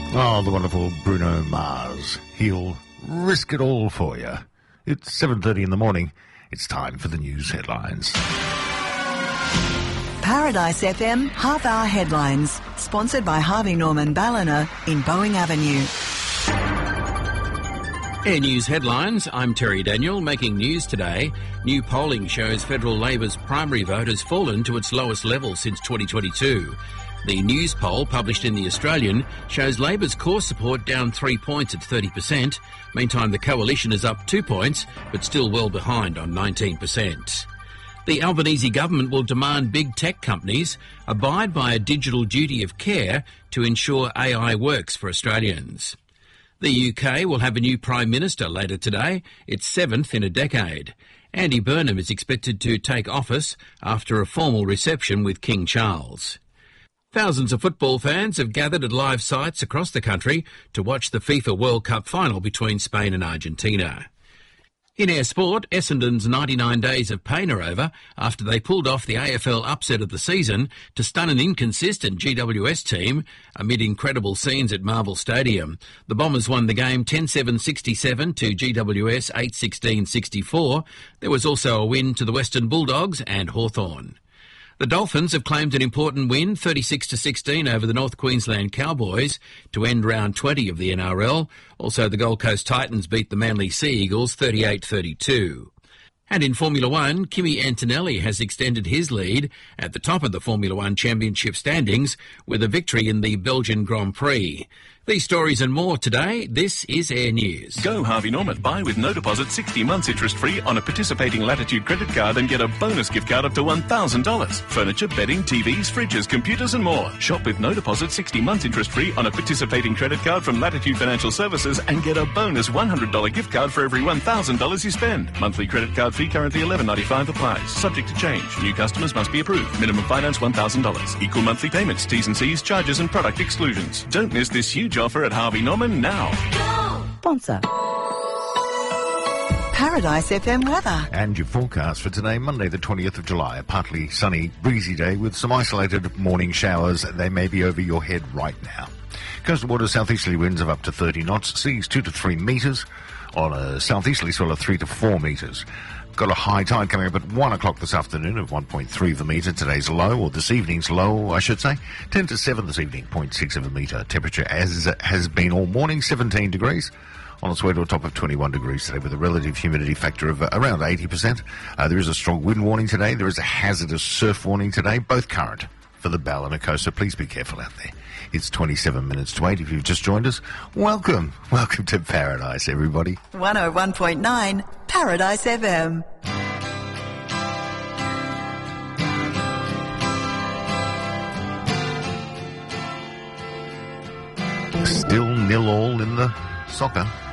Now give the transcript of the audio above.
Oh, the wonderful Bruno Mars. He'll risk it all for you. It's 7:30 in the morning. It's time for the news headlines. Paradise FM half-hour headlines, sponsored by Harvey Norman Ballina in Boeing Avenue. Air News headlines. I'm Terry Daniel, making news today. New polling shows Federal Labor's primary vote has fallen to its lowest level since 2022. The news poll, published in The Australian, shows Labor's core support down 3 points at 30%. Meantime, the coalition is up 2 points, but still well behind on 19%. The Albanese government will demand big tech companies abide by a digital duty of care to ensure AI works for Australians. The UK will have a new Prime Minister later today, its 7th in a decade. Andy Burnham is expected to take office after a formal reception with King Charles. Thousands of football fans have gathered at live sites across the country to watch the FIFA World Cup final between Spain and Argentina. In air sport, Essendon's 99 days of pain are over after they pulled off the AFL upset of the season to stun an inconsistent GWS team amid incredible scenes at Marvel Stadium. The Bombers won the game 10-7-67 to GWS 8-16-64. There was also a win to the Western Bulldogs and Hawthorn. The Dolphins have claimed an important win, 36-16 over the North Queensland Cowboys to end round 20 of the NRL. Also, the Gold Coast Titans beat the Manly Sea Eagles 38-32. And in Formula One, Kimi Antonelli has extended his lead at the top of the Formula One Championship standings with a victory in the Belgian Grand Prix. These stories and more today. This is Air News. Go Harvey Norman. Buy with no deposit 60 months interest-free on a participating Latitude credit card and get a bonus gift card up to $1,000. Furniture, bedding, TVs, fridges, computers and more. Shop with no deposit 60 months interest-free on a participating credit card from Latitude Financial Services and get a bonus $100 gift card for every $1,000 you spend. Monthly credit card fee currently $11.95 applies. Subject to change. New customers must be approved. Minimum finance $1,000. Equal monthly payments, T's and C's, charges and product exclusions. Don't miss this huge offer at Harvey Norman now. Sponsor. Paradise FM weather. And your forecast for today, Monday the 20th of July. A partly sunny, breezy day with some isolated morning showers. They may be over your head right now. Coastal waters, southeasterly winds of up to 30 knots. Seas 2 to 3 metres. On a southeasterly swell of 3 to 4 metres. Got a high tide coming up at 1 o'clock this afternoon of 1.3 of a metre. Today's low, or this evening's low, I should say. 10 to 7 this evening, 0.6 of a metre. Temperature, as has been all morning, 17 degrees. On its way to a top of 21 degrees today with a relative humidity factor of around 80%. There is a strong wind warning today. There is a hazardous surf warning today, both current for the Ballina Coast, so please be careful out there. It's 27 minutes to 8. If you've just joined us, welcome. Welcome to Paradise, everybody. 101.9 Paradise FM. Still 0-0 in the soccer.